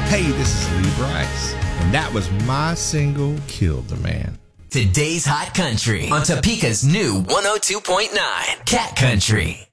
Hey, this is Lee Brice, and that was my single, Killed the Man. Today's Hot Country on Topeka's new 102.9 Cat Country.